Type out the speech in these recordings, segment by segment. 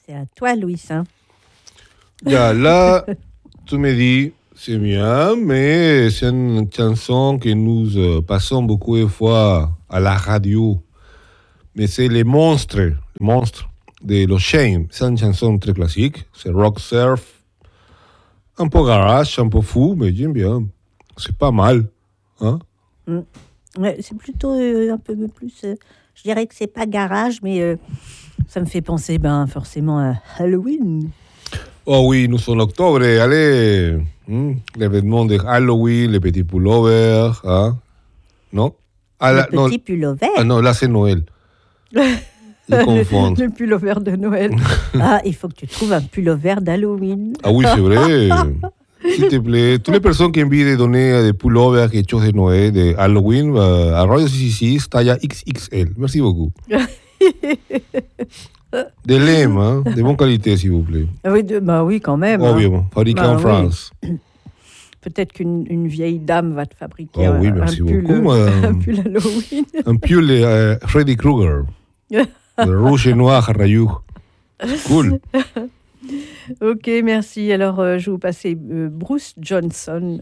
C'est à toi, Louis. Hein. Là, tu me dis, c'est bien, mais c'est une chanson que nous passons beaucoup de fois à la radio. Mais c'est les monstres de Los Shame. C'est une chanson très classique. C'est rock surf, un peu garage, un peu fou, mais j'aime bien. C'est pas mal. Hein? Ouais, c'est plutôt un peu plus... je dirais que c'est pas garage, mais ça me fait penser forcément à Halloween. Oh oui, nous sommes en octobre. Allez, l'événement de Halloween, les petits pullovers. Hein? Non? Le petit pullover. Ah non, là c'est Noël. Je confonds. Le pullover de Noël. Ah, il faut que tu trouves un pullover d'Halloween. Ah oui, c'est vrai. S'il te plaît, toutes les personnes qui ont envie de donner des pullovers, quelque chose de Noël, de Halloween, à Radio 666, taille XXL. Merci beaucoup. Des lames, hein, de bonne qualité, s'il vous plaît. Oui, quand même. Obviamente, fabriqué en France. Oui. Peut-être qu'une vieille dame va te fabriquer un pull Halloween. Un pull Freddy Krueger. Le rouge et noir à rayures. Cool. Ok, merci. Alors, je vais vous passer Bruce Johnston,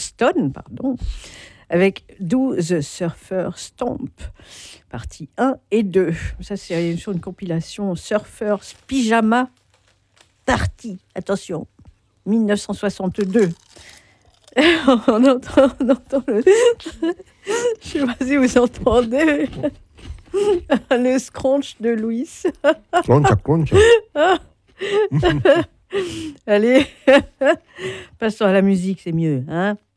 avec Do the Surfer Stomp, partie 1 et 2. Ça, c'est sur une compilation Surfers Pyjama Party. Attention, 1962. On entend le... Je sais pas si vous entendez le scrunch de Louis. Cruncha. Allez, passons à la musique, c'est mieux, hein.